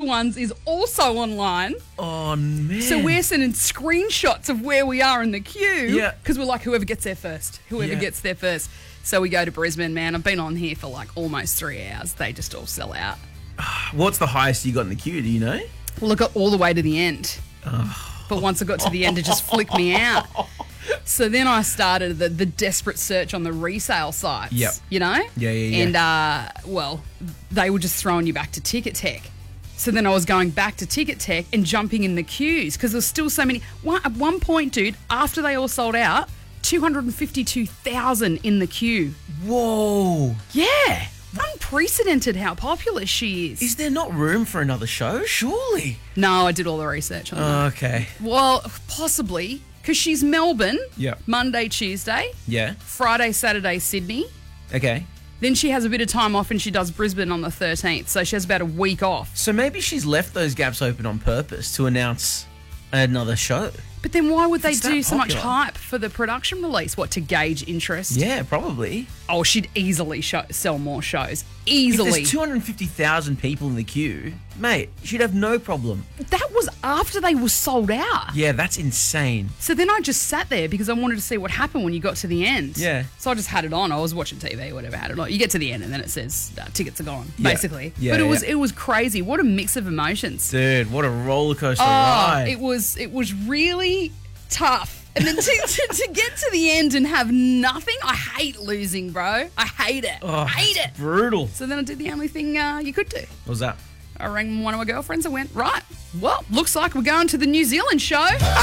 ones is also online. Oh, man. So we're sending screenshots of where we are in the queue. Yeah. Because we're like, whoever gets there first. So we go to Brisbane, man. I've been on here for like almost 3 hours. They just all sell out. What's the highest you got in the queue? Do you know? Well, I got all the way to the end. But once I got to the end, it just flicked me out. So then I started the desperate search on the resale sites. Yep. You know? Yeah. And, they were just throwing you back to Ticket Tech. So then I was going back to Ticket Tech and jumping in the queues because there's still so many. At one point, dude, after they all sold out, 252,000 in the queue. Whoa. Yeah. Unprecedented how popular she is. Is there not room for another show? Surely. No, I did all the research on that. Okay. Well, possibly, because she's Melbourne, Yeah. Monday, Tuesday, Yeah. Friday, Saturday, Sydney. Okay. Then she has a bit of time off and she does Brisbane on the 13th, so she has about a week off. So maybe she's left those gaps open on purpose to announce another show. But then why would they It's that do so much popular. hype for the production release? What, to gauge interest? Yeah, probably. Oh, she'd easily sell more shows. If Easily. there's 250,000 people in the queue, mate, she'd have no problem. That was after they were sold out. Yeah, that's insane. So then I just sat there because I wanted to see what happened when you got to the end. Yeah. So I just had it on. I was watching TV, whatever, had it on. You get to the end and then it says tickets are gone, Yeah. basically. Yeah, but yeah. it was crazy. What a mix of emotions. Dude, what a roller coaster Oh, ride. it was really tough. And then to get to the end and have nothing, I hate losing, bro. I hate it. Oh, hate it. it's brutal. So then I did the only thing you could do. What was that? I rang one of my girlfriends and went, right, well, looks like we're going to the New Zealand show.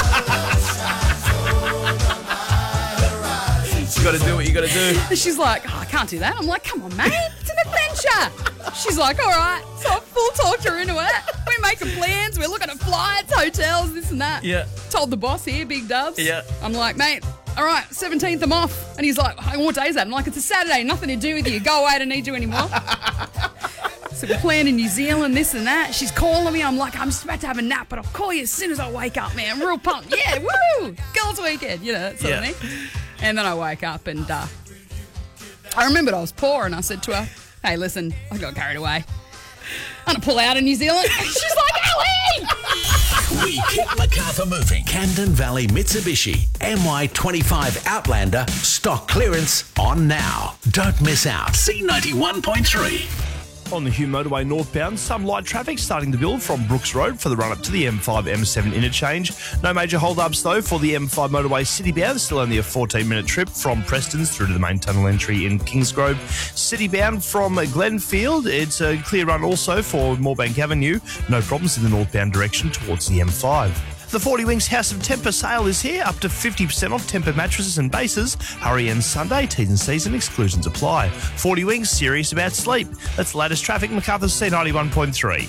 You gotta do what you gotta do. And she's like, oh, I can't do that. I'm like, come on, mate, it's an adventure. She's like, all right. So I full talked her into it. We're making plans. We're looking at flights, hotels, this and that. Yeah. Told the boss here, Big Dubs. Yeah. I'm like, mate, all right, 17th I'm off. And he's like, hey, what day is that? I'm like, it's a Saturday, nothing to do with you. Go away, I don't need you anymore. So we're planning New Zealand, this and that. She's calling me. I'm like, I'm just about to have a nap, but I'll call you as soon as I wake up, man. I'm real pumped. Yeah, woo! Girls' weekend, you know, that sort of thing. And then I wake up and I remembered I was poor and I said to her, hey, listen, I got carried away. I'm going to pull out of New Zealand. She's like, Ellie! We keep Macarthur moving. Camden Valley Mitsubishi MY25 Outlander stock clearance on now. Don't miss out. C91.3. On the Hume Motorway northbound, some light traffic starting to build from Brooks Road for the run-up to the M5-M7 interchange. No major hold-ups, though, for the M5 motorway citybound. Still only a 14-minute trip from Preston's through to the main tunnel entry in Kingsgrove. Citybound from Glenfield, it's a clear run also for Moorebank Avenue. No problems in the northbound direction towards the M5. The 40 Wings House of Temper sale is here, up to 50% off Temper mattresses and bases. Hurry ends Sunday, T's and C's and exclusions apply. 40 Wings, serious about sleep. That's the latest traffic, Macarthur C91.3.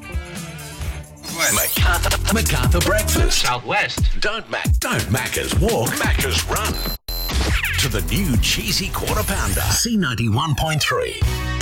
Macarthur Breakfast. Southwest. Don't Macca's walk, Macca's run. To the new cheesy quarter pounder. C91.3.